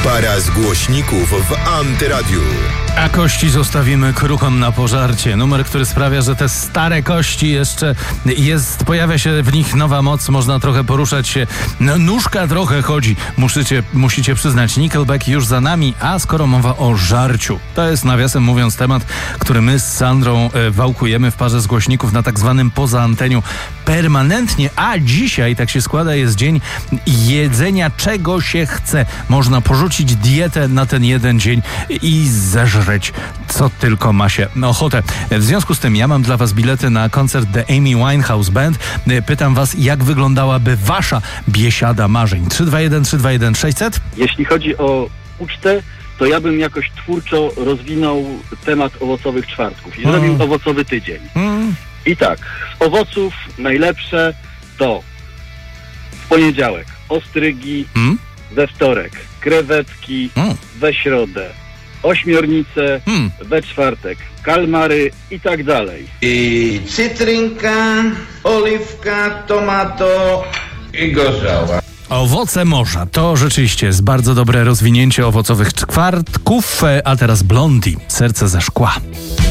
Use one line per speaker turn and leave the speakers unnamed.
Para z głośników w Antyradiu.
A kości zostawimy kruchom na pożarcie. Numer, który sprawia, że te stare kości jeszcze pojawia się w nich nowa moc, można trochę poruszać się. Nóżka trochę chodzi. Musicie przyznać, Nickelback już za nami, a skoro mowa o żarciu, to jest nawiasem mówiąc temat, który my z Sandrą wałkujemy w parze z głośników na tak zwanym poza anteniu permanentnie, a dzisiaj, tak się składa, jest dzień jedzenia czego się chce. Można porzucić dietę na ten jeden dzień i zeżreć co tylko ma się ochotę. W związku z tym ja mam dla was bilety na koncert The Amy Winehouse Band. Pytam was, jak wyglądałaby wasza biesiada marzeń? 321 600?
Jeśli chodzi o ucztę, to ja bym jakoś twórczo rozwinął temat owocowych czwartków i zrobił owocowy tydzień. I tak, z owoców najlepsze to w poniedziałek ostrygi, we wtorek krewetki, we środę ośmiornice, we czwartek kalmary i tak dalej.
I cytrynka, oliwka, tomato i gorzała.
Owoce morza to rzeczywiście jest bardzo dobre rozwinięcie owocowych czwartków, a teraz Blondie, serce ze szkła.